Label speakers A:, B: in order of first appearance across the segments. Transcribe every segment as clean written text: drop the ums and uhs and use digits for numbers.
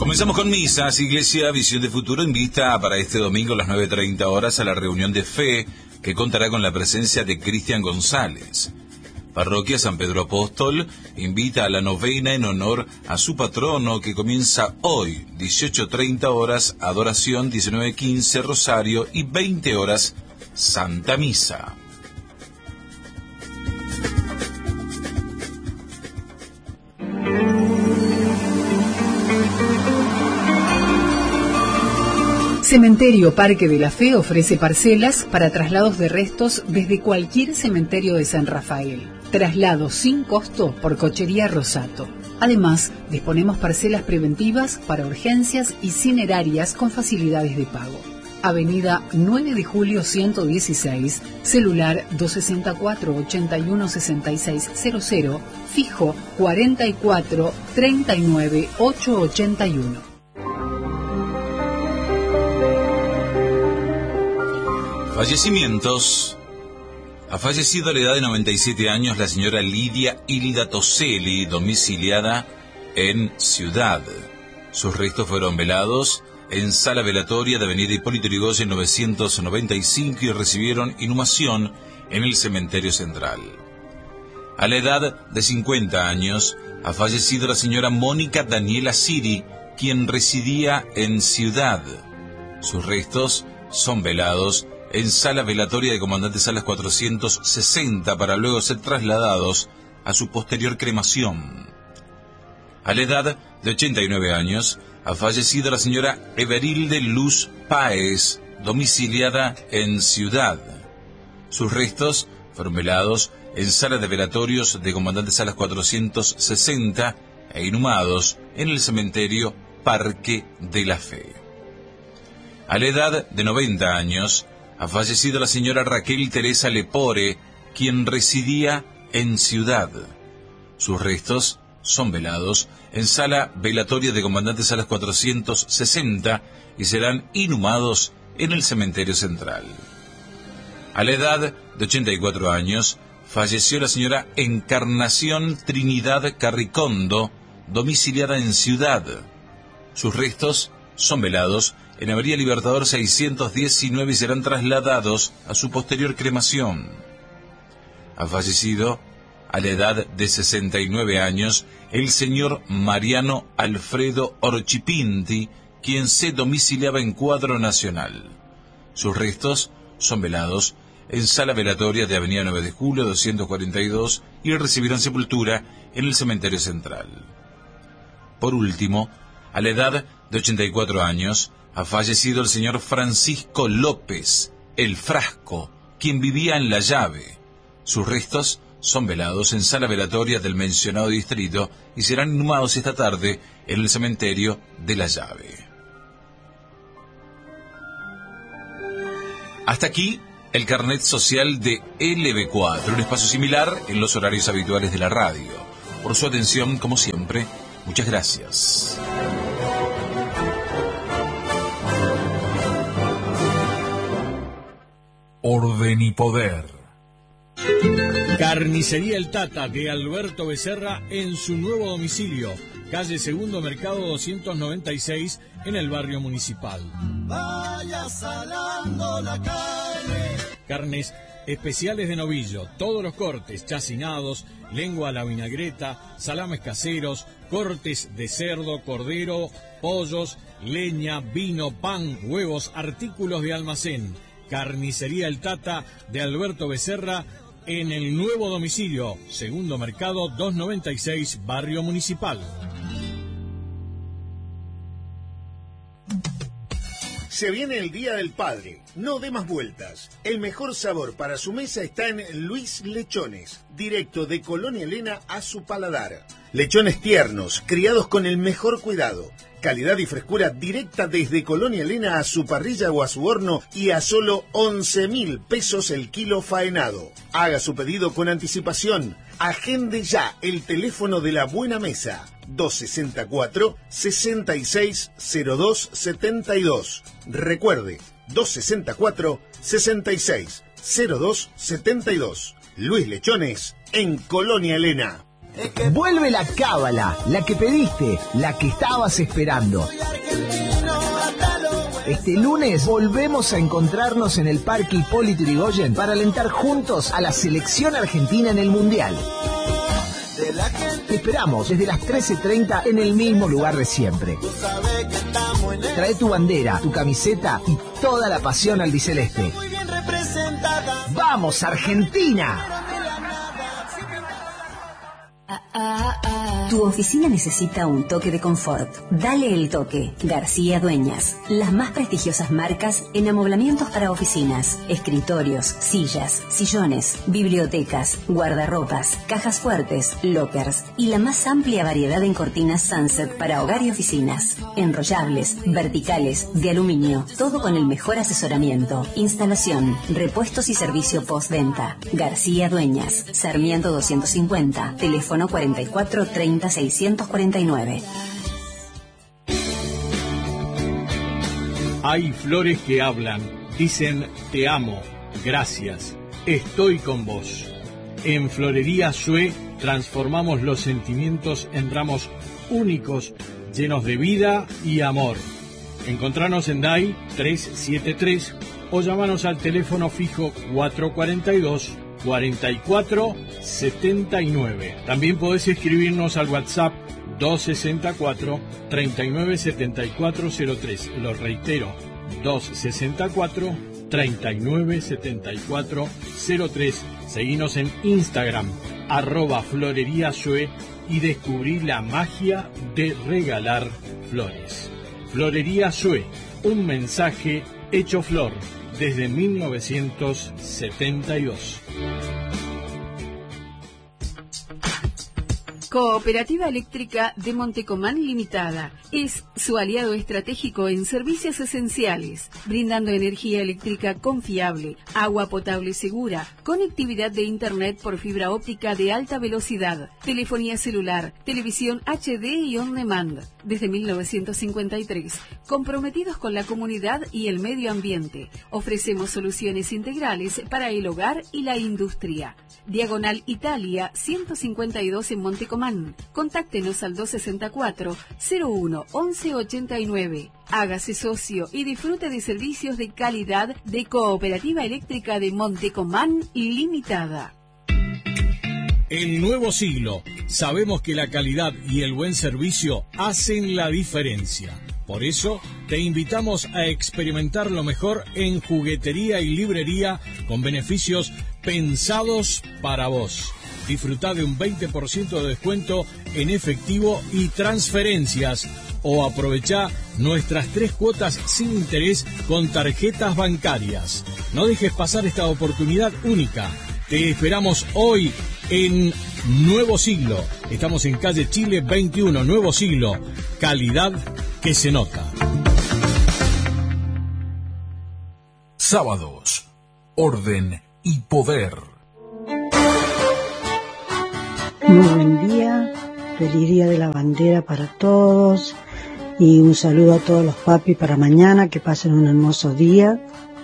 A: Comenzamos con misas. Iglesia Visión de Futuro invita para este domingo a las 9:30 horas a la reunión de fe que contará con la presencia de Cristian González. Parroquia San Pedro Apóstol invita a la novena en honor a su patrono que comienza hoy, 18:30 horas, adoración, 19:15 rosario y 20 horas Santa Misa.
B: Cementerio Parque de la Fe ofrece parcelas para traslados de restos desde cualquier cementerio de San Rafael. Traslados sin costo por Cochería Rosato. Además, disponemos parcelas preventivas para urgencias y cinerarias con facilidades de pago. Avenida 9 de Julio 116, celular 264-816600, fijo 44-39-881.
A: Fallecimientos. Ha fallecido a la edad de 97 años la señora Lidia Hilda Toselli, domiciliada en Ciudad. Sus restos fueron velados en sala velatoria de Avenida Hipólito Yrigoyen 995 y recibieron inhumación en el cementerio central. A la edad de 50 años ha fallecido la señora Mónica Daniela Siri, quien residía en Ciudad. Sus restos son velados en sala velatoria de Comandante Salas 460 para luego ser trasladados a su posterior cremación. A la edad de 89 años ha fallecido la señora Everilde Luz Páez, domiciliada en Ciudad. Sus restos fueron velados en sala de velatorios de Comandante Salas 460 e inhumados en el cementerio Parque de la Fe. A la edad de 90 años ha fallecido la señora Raquel Teresa Lepore, quien residía en Ciudad. Sus restos son velados en sala velatoria de Comandante Salas 460 y serán inhumados en el cementerio central. A la edad de 84 años falleció la señora Encarnación Trinidad Carricondo, domiciliada en Ciudad. Sus restos son velados en Avenida Libertador 619 y serán trasladados a su posterior cremación. Ha fallecido a la edad de 69 años el señor Mariano Alfredo Orchipinti, quien se domiciliaba en Cuadro Nacional. Sus restos son velados en sala velatoria de Avenida 9 de Julio 242 y recibirán sepultura en el cementerio central. Por último, a la edad de 84 años, ha fallecido el señor Francisco López, el Frasco, quien vivía en La Llave. Sus restos son velados en sala velatoria del mencionado distrito y serán inhumados esta tarde en el cementerio de La Llave. Hasta aquí el carnet social de LB4, un espacio similar en los horarios habituales de la radio. Por su atención, como siempre, muchas gracias.
C: Orden y poder.
D: Carnicería El Tata de Alberto Becerra en su nuevo domicilio, calle Segundo Mercado 296 en el barrio Municipal.
E: Vaya salando la carne.
D: Carnes especiales de novillo, todos los cortes, chacinados, lengua a la vinagreta, salames caseros, cortes de cerdo, cordero, pollos, leña, vino, pan, huevos, artículos de almacén. Carnicería El Tata de Alberto Becerra en el nuevo domicilio, Segundo Mercado 296, Barrio Municipal.
F: Se viene el Día del Padre. No dé más vueltas. El mejor sabor para su mesa está en Luis Lechones, directo de Colonia Elena a su paladar. Lechones tiernos, criados con el mejor cuidado. Calidad y frescura directa desde Colonia Elena a su parrilla o a su horno y a solo 11.000 pesos el kilo faenado. Haga su pedido con anticipación. Agende ya el teléfono de la buena mesa. 264-660272. Recuerde, 264-660272. Luis Lechones en Colonia Elena.
G: Vuelve la cábala, la que pediste, la que estabas esperando. Este lunes volvemos a encontrarnos en el Parque Hipólito Yrigoyen para alentar juntos a la selección argentina en el Mundial. Te esperamos desde las 13:30 en el mismo lugar de siempre. Trae tu bandera, tu camiseta y toda la pasión albiceleste. ¡Vamos, Argentina!
H: Tu oficina necesita un toque de confort. Dale el toque. García Dueñas. Las más prestigiosas marcas en amoblamientos para oficinas, escritorios, sillas, sillones, bibliotecas, guardarropas, cajas fuertes, lockers y la más amplia variedad en cortinas Sunset para hogar y oficinas. Enrollables, verticales, de aluminio. Todo con el mejor asesoramiento, instalación, repuestos y servicio postventa. García Dueñas. Sarmiento 250. Teléfono 44 30 649.
D: Hay flores que hablan, dicen te amo, gracias, estoy con vos. En Florería Sue transformamos los sentimientos en ramos únicos, llenos de vida y amor. Encontranos en DAI 373 o llamanos al teléfono fijo 442 4479. También podés escribirnos al WhatsApp 264 397403. Lo reitero, 264 397403. Seguinos en Instagram @floreriasue y descubrí la magia de regalar flores. Florería Sue, un mensaje hecho flor desde 1972.
B: Cooperativa Eléctrica de Montecomán Limitada es su aliado estratégico en servicios esenciales, brindando energía eléctrica confiable, agua potable segura, conectividad de Internet por fibra óptica de alta velocidad, telefonía celular, televisión HD y on demand. Desde 1953, comprometidos con la comunidad y el medio ambiente, ofrecemos soluciones integrales para el hogar y la industria. Diagonal Italia 152 en Montecomán. Contáctenos al 264-01-1189. Hágase socio y disfrute de servicios de calidad de Cooperativa Eléctrica de Montecomán Limitada.
D: En Nuevo Siglo, sabemos que la calidad y el buen servicio hacen la diferencia. Por eso, te invitamos a experimentar lo mejor en juguetería y librería con beneficios pensados para vos. Disfrutá de un 20% de descuento en efectivo y transferencias o aprovechá nuestras 3 cuotas sin interés con tarjetas bancarias. No dejes pasar esta oportunidad única. Te esperamos hoy en Nuevo Siglo. Estamos en calle Chile 21, Nuevo Siglo. Calidad que se nota.
C: Sábados, orden y poder.
I: Muy buen día, feliz día de la bandera para todos y un saludo a todos los papis para mañana, que pasen un hermoso día.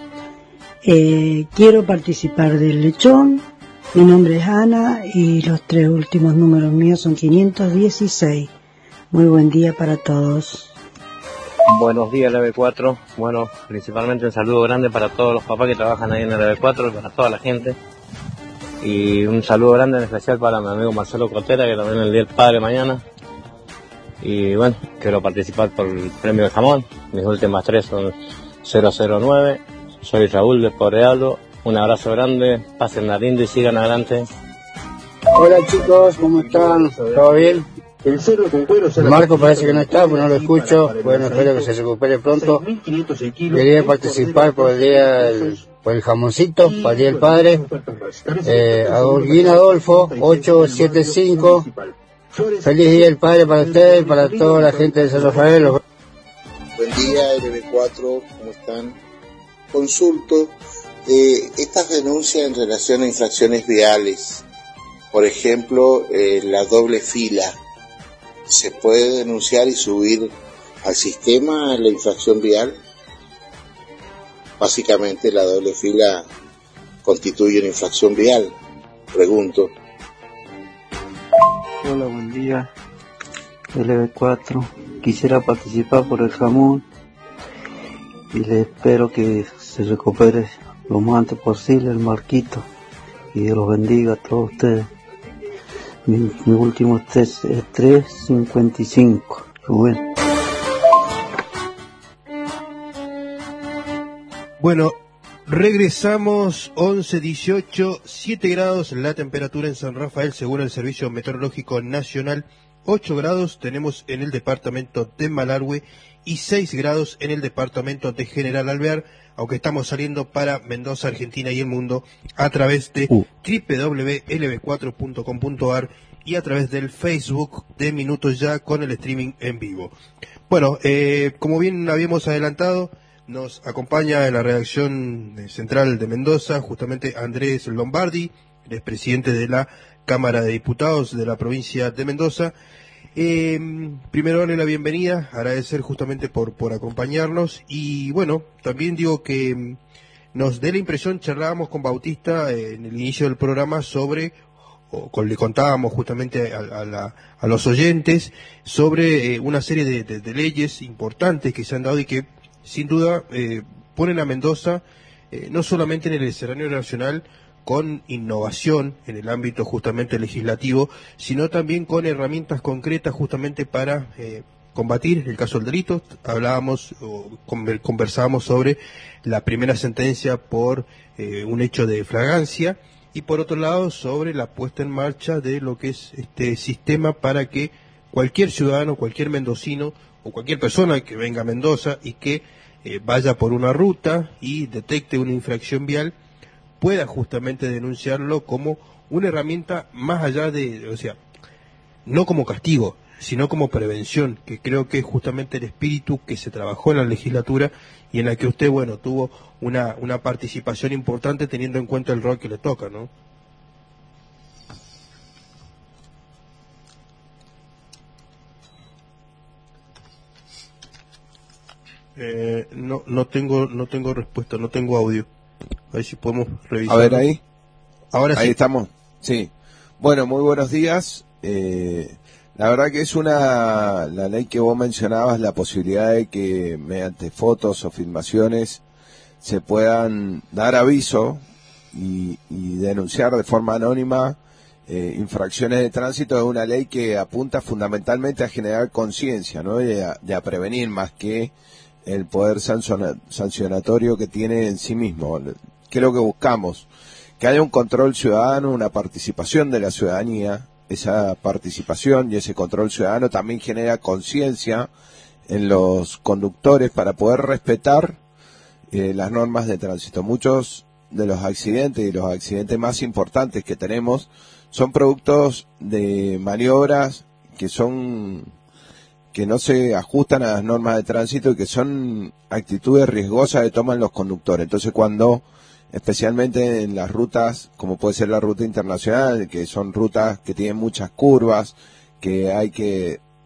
I: Quiero participar del lechón, mi nombre es Ana y los 3 últimos números míos son 516. Muy buen día para todos.
J: Buenos días, LB4. Bueno, principalmente un saludo grande para todos los papás que trabajan ahí en el LB4, para toda la gente. Y un saludo grande en especial para mi amigo Marcelo Cotera, que también es el Día del Padre mañana. Y bueno, quiero participar por el premio de jamón. Mis últimas 3 son 009. Soy Raúl de Porrealo. Un abrazo grande, pasen la linda y sigan adelante.
K: Hola chicos, ¿cómo están? ¿Todo bien? Marco parece que no está, pues no lo escucho. Bueno, espero que se recupere pronto. Quería participar por el día por el jamoncito, para el Día del Padre. Adolfo, 875. Feliz Día del Padre para ustedes y para toda la gente de San Rafael.
L: Buen día, LB4, ¿cómo están? Consulto estas denuncias en relación a infracciones viales. Por ejemplo, la doble fila. ¿Se puede denunciar y subir al sistema la infracción vial? Básicamente la doble fila constituye una infracción vial, pregunto.
M: Hola, buen día. LB4. Quisiera participar por el jamón y le espero que se recupere lo más antes posible el Marquito y Dios los bendiga a todos ustedes. Mi último test es 355. Rubén.
N: Bueno, regresamos 11:18, 7 grados la temperatura en San Rafael según el Servicio Meteorológico Nacional, 8 grados tenemos en el departamento de Malargüe y 6 grados en el departamento de General Alvear, aunque estamos saliendo para Mendoza, Argentina y el mundo a través de www.lb4.com.ar y a través del Facebook de Minutos Ya con el streaming en vivo. Bueno, como bien habíamos adelantado, nos acompaña en la redacción central de Mendoza justamente Andrés Lombardi, el expresidente de la Cámara de Diputados de la provincia de Mendoza. Primero darle la bienvenida, agradecer justamente por acompañarnos y bueno, también digo que nos dé la impresión, charlábamos con Bautista en el inicio del programa sobre, le contábamos justamente a los oyentes sobre una serie de leyes importantes que se han dado y que sin duda ponen a Mendoza no solamente en el escenario nacional con innovación en el ámbito justamente legislativo, sino también con herramientas concretas justamente para combatir el caso del delito. Conversábamos sobre la primera sentencia por un hecho de flagrancia y por otro lado sobre la puesta en marcha de lo que es este sistema para que cualquier ciudadano, cualquier mendocino o cualquier persona que venga a Mendoza y que vaya por una ruta y detecte una infracción vial pueda justamente denunciarlo como una herramienta más allá de, o sea, no como castigo, sino como prevención, que creo que es justamente el espíritu que se trabajó en la legislatura y en la que usted, bueno, tuvo una participación importante teniendo en cuenta el rol que le toca, ¿no? No tengo respuesta, no tengo audio. A ver si podemos revisar.
O: A ver ahí.
N: Ahora sí.
O: Ahí estamos. Sí. Bueno, muy buenos días. La verdad que es la ley que vos mencionabas, la posibilidad de que mediante fotos o filmaciones se puedan dar aviso y denunciar de forma anónima infracciones de tránsito, es una ley que apunta fundamentalmente a generar conciencia, ¿no? De a prevenir más que el poder sancionatorio que tiene en sí mismo. ¿Qué es lo que buscamos? Que haya un control ciudadano, una participación de la ciudadanía. Esa participación y ese control ciudadano también genera conciencia en los conductores para poder respetar las normas de tránsito. Muchos de los accidentes y los accidentes más importantes que tenemos son productos de maniobras que no se ajustan a las normas de tránsito y que son actitudes riesgosas que toman los conductores. Entonces especialmente en las rutas, como puede ser la ruta internacional, que son rutas que tienen muchas curvas, que hay que